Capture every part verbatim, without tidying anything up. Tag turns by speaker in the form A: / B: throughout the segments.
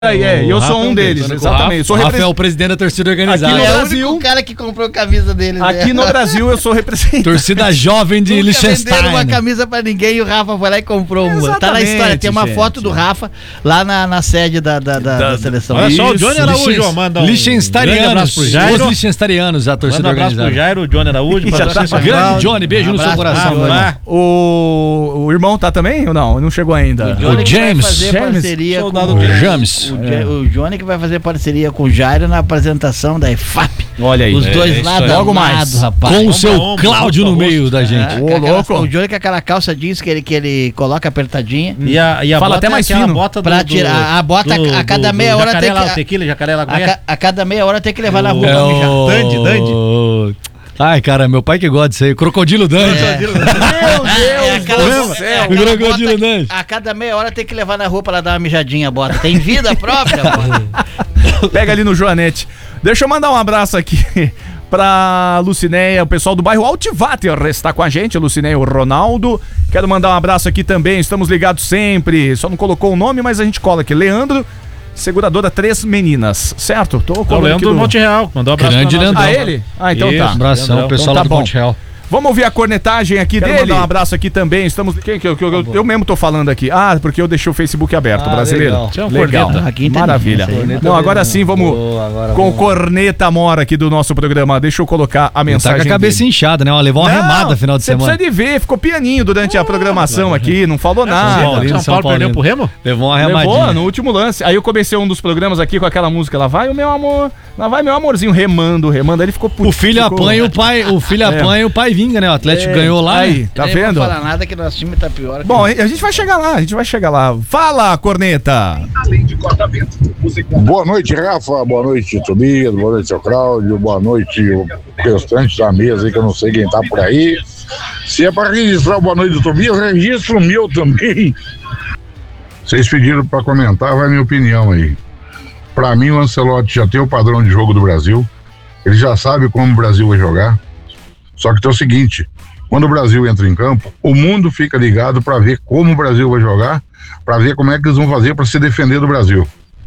A: É, é, eu sou um deles, exatamente.
B: O Rafa é o presidente da torcida organizada.
C: Aqui no Brasil, é o único cara que comprou a camisa dele.
A: Aqui no Brasil eu sou representante.
B: Torcida jovem de Liechtenstein.
C: Não venderam uma camisa pra ninguém e o Rafa foi lá e comprou uma.
A: Exatamente,
C: tá na história, tem uma
A: gente.
C: foto do Rafa lá na, na sede da, da, da, da, da seleção.
D: Olha só, o
A: Isso.
D: Johnny Araújo, ó, manda um
B: Liechtensteinianos, os Liechtensteinianos, a torcida
D: Manda um abraço
B: organizada.
D: pro Jairo, o Johnny Araújo.
A: Já tá
D: patrocínio
B: Grande
D: central.
B: Johnny, beijo
C: Um
B: no seu
C: abraço,
B: coração.
C: ah,
B: meu irmão.
A: O, o irmão tá também ou não? Não chegou ainda.
C: O Johnny
B: O
C: que vai
B: James,
C: fazer
A: James,
C: parceria com
D: soldado
C: o,
D: dele.
B: James.
C: o, Ja- o Johnny que vai fazer parceria com o Jairo na apresentação da E F A P.
A: Olha aí.
C: Os
D: É,
C: dois
D: isso
C: lado
D: aí.
C: a
A: Logo
C: lado,
A: mais.
C: rapaz.
B: Com o
D: Ombro
B: seu
D: a ombro,
B: Cláudio no
D: rosto a
B: meio
D: rosto.
B: da
C: É,
B: gente.
C: com
A: Ô,
C: aquela-
A: louco.
C: O Johnny com aquela calça jeans que ele, que ele coloca apertadinha.
D: E a, e a
A: Fala
D: bota
A: até mais
D: é aquela
A: fino.
D: bota do,
C: Pra
D: do-
C: tirar a bota
D: do-
C: a cada
D: do-
C: meia
D: do
C: hora
D: jacaré
C: tem
D: lá,
C: que-
D: o tequila, jacaré
C: A,
D: lagoinha.
C: ca- a cada meia hora tem que levar na rua
B: É
C: pra mijar.
B: o...
D: Dandy, Dandy.
B: Ai, cara, meu pai que gosta disso aí. Crocodilo Dandy.
C: É.
A: Meu
C: É,
A: Deus
C: aquela-
A: do
C: é
A: céu.
C: aquela
B: O crocodilo
C: bota-
B: Dandy.
C: A cada meia hora tem que levar na rua pra ela dar uma mijadinha a bota. Tem vida própria, pô.
A: Pega ali no Joanete. Deixa eu mandar um abraço aqui pra Lucinéia, o pessoal do bairro Altivater está com a gente, Lucinéia e o Ronaldo. Quero mandar um abraço aqui também, estamos ligados sempre. Só não colocou o nome, mas a gente cola aqui. Leandro, seguradora Três Meninas, certo? Tô
D: É o
A: colando aqui
D: Leandro do
A: do...
D: Monte Real. Mandou um abraço
B: Grande
D: pra nós.
B: Leandrão.
A: Ah, ele? Ah, então
D: Isso.
A: tá.
B: Abração,
D: Leandrão.
B: pessoal
A: Então
B: lá
A: tá
B: do
A: bom.
B: Monte Real.
A: Vamos ouvir a cornetagem aqui
C: Quero
A: dele.
C: mandar
A: Mandar um abraço aqui também. Estamos. Quem que eu, que eu, eu mesmo tô falando aqui? Ah, porque eu deixei o Facebook aberto,
B: Ah,
A: brasileiro.
B: legal.
D: Você é um
A: Legal.
D: corneta.
C: Aqui tem
A: Maravilha.
C: isso aí.
A: Não, agora sim vamos
B: Boa, agora
A: com o
B: vamos.
A: corneta mora aqui do nosso programa. Deixa eu colocar a
B: Ele tá
A: mensagem.
B: com a cabeça
A: dele.
B: inchada, né? Ela levou uma
A: Não,
B: remada final de
A: você
B: semana.
A: precisa de ver, ficou pianinho durante a programação aqui, não falou
D: São
A: nada.
D: Paulo,
B: Paulino,
D: São
B: São
D: Paulo perdeu
B: Paulino.
D: pro Remo?
B: Levou uma
A: Levou
B: remadinha.
A: no último lance. Aí eu comecei um dos programas aqui com aquela música. Lá vai o meu amor, lá vai meu amorzinho remando, remando. Aí ele ficou puto.
B: O filho
A: ficou-
B: apanha e o pai, o filho apanha e o pai vinga, né? O Atlético
A: É,
B: ganhou lá.
A: Aí,
B: né?
A: tá
C: Nem vou
A: vendo?
C: falar nada que nosso time tá pior.
A: Bom, a gente vai chegar lá, a gente vai chegar lá. Fala, corneta!
E: Boa noite, Rafa. Boa noite, Tobias. Boa noite, seu Cláudio. Boa noite, o restante da mesa aí, que eu não sei quem tá por aí. Se é para registrar o boa noite do Tobias, registra o meu também. Vocês pediram para comentar, vai minha opinião aí. Para mim, o Ancelotti já tem o padrão de jogo do Brasil. Ele já sabe como o Brasil vai jogar. Só que tem o seguinte: quando o Brasil entra em campo, o mundo fica ligado para ver como o Brasil vai jogar, para ver como é que eles vão fazer para se defender do Brasil.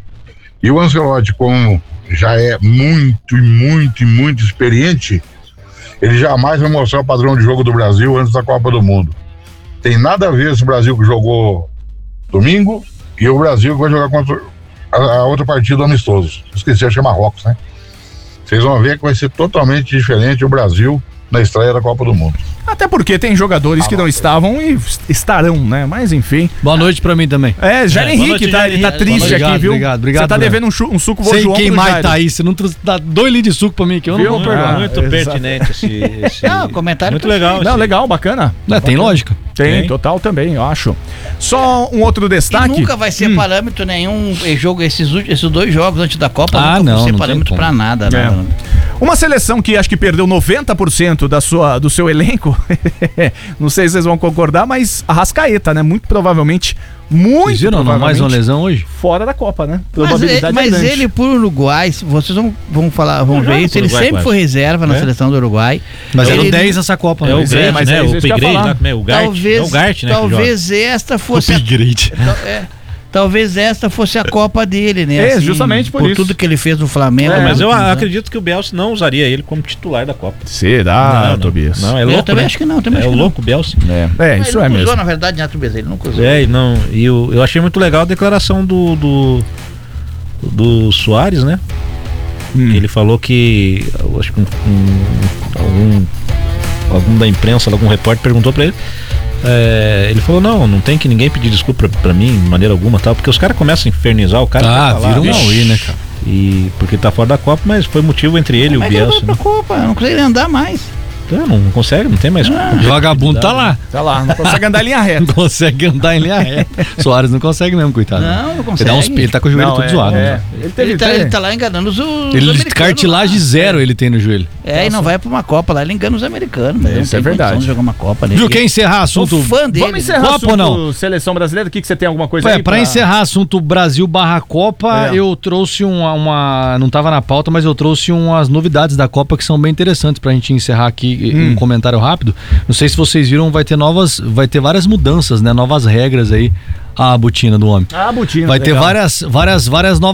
E: E o Ancelotti, como já é muito, e muito, e muito experiente, ele jamais vai mostrar o padrão de jogo do Brasil antes da Copa do Mundo. Tem nada a ver esse Brasil que jogou domingo e o Brasil que vai jogar contra a, a outra partida amistoso. Esqueci, acho que é Marrocos, né? Vocês vão ver que vai ser totalmente diferente o Brasil na estreia da Copa do Mundo.
A: Até porque tem jogadores que não estavam e estarão, né? Mas enfim.
B: Boa noite pra mim também.
A: É, Jair
D: É, boa
A: Henrique,
D: noite,
A: tá,
D: Jair
A: ele tá
D: Henrique.
A: triste
B: Obrigado,
A: aqui, viu?
B: obrigado, obrigado,
A: Você tá
B: Bruno.
A: devendo um, chu- um suco
B: Sei
A: João
B: quem
A: pro
B: mais
A: Jair.
B: tá aí. Você não trouxe, dá dois litros de suco pra mim que eu
A: Viu?
B: não vou
A: Ah,
B: perdoar.
D: Muito
A: exato.
D: pertinente esse, esse...
C: Não, comentário
D: Muito
C: perfeito.
D: legal.
A: Não,
D: esse-
A: legal, bacana.
B: Não, tem lógica.
A: Tem,
D: Tem.
A: total também, eu acho. Só um outro
C: E
A: destaque.
C: nunca vai ser parâmetro nenhum eh, jogo, esses, ulti- esses dois jogos antes da Copa,
B: Ah,
C: nunca
B: não,
C: vão ser
B: não tem
C: parâmetro
B: como.
C: pra nada,
A: É.
C: né?
A: Uma seleção que acho que perdeu noventa por cento da sua, do seu elenco. Não sei se vocês vão concordar, mas a Arrascaeta, né? Muito provavelmente, muito
B: Vocês viram não, mais uma
A: provavelmente,
B: lesão hoje?
A: fora da Copa, né?
C: Mas,
A: Probabilidade
C: ele, mas
A: é grande.
C: ele, por Uruguai, se vocês vão, vão falar, vão
D: Joga
C: ver isso,
D: pro
C: ele
D: Uruguai,
C: sempre
D: quase.
C: foi reserva na
D: É.
C: seleção do Uruguai.
B: Mas era o
C: Ele-
B: dez nessa Copa.
D: É
B: né?
D: o
A: Pois é,
D: Grande,
A: mas
D: né?
A: é
D: O
A: isso que eu ia
D: Upgrade,
A: falar.
D: lá, como é? O Gart.
C: Talvez,
D: É o Gart, né? que joga.
C: talvez esta fosse a,
B: Upgrade.
C: tal- é, talvez esta fosse a Copa dele, né?
A: É, justamente por isso.
C: tudo que ele fez no Flamengo.
D: É, mas eu
C: né?
D: acredito que o Bielsa não usaria ele como titular da Copa.
A: Será,
D: não, não.
A: Tobias?
D: Não, é
C: Eu
D: louco,
C: também
D: né?
C: acho que não, também
D: É
C: acho
D: o
C: que não.
D: louco Bielsa.
A: É, é
C: Mas
A: isso
C: ele
A: é
C: não
A: mesmo.
C: usou, na verdade, né, Tobias? Ele nunca usou.
D: É, e não, e eu, eu achei muito legal a declaração do do, do Soares, né?
A: Hum.
D: Ele falou que, eu acho que um, um- algum, algum da imprensa, algum repórter perguntou pra ele. É, ele falou, não, não tem que ninguém pedir desculpa pra, pra mim, de maneira alguma, tal, porque os caras começam a infernizar o cara.
B: Ah,
D: pra falar,
B: vira um
D: "Vixe",
B: Maui, né, cara?
D: E porque tá fora da Copa, mas foi motivo entre ele e o
C: Mas ele vai
D: Bielsa.
C: pra
D: Né?
C: Copa, não consegue andar mais.
D: Então, não consegue, não tem mais.
B: O vagabundo tá lá.
A: Tá lá, não consegue andar em linha reta.
B: Não consegue andar em linha reta. Soares não consegue mesmo, coitado.
C: Não, não
B: Ele,
C: consegue.
B: dá uns, ele tá com o joelho
A: Não,
B: todo
A: é,
B: zoado.
A: é.
B: né?
A: Ele, teve,
C: Ele tá,
A: teve-
C: ele tá lá enganando os, os
B: Ele
C: americanos
B: cartilagem
C: lá.
B: zero ele tem no joelho.
C: É, e não vai pra uma Copa lá, ele engana os americanos. Mas
A: É,
C: não
A: isso
C: tem
A: é verdade.
C: condição de jogar uma Copa, né?
B: Viu,
C: Ele-
B: quer encerrar assunto?
C: Sou fã dele.
A: Vamos encerrar
B: Copa
A: assunto
B: ou não?
A: seleção brasileira? O que, que você tem alguma coisa
B: É,
A: aí?
B: pra encerrar assunto Brasil barra Copa,
A: É.
B: eu trouxe uma, uma. Não tava na pauta, mas eu trouxe umas novidades da Copa que são bem interessantes pra gente encerrar aqui aqui
A: Hum.
B: um comentário rápido. Não sei se vocês viram, vai ter novas, vai ter várias mudanças, né? Novas regras aí. Ah, a botina do homem.
A: Ah, botina.
B: Vai ter
A: legal.
B: várias, várias, várias novas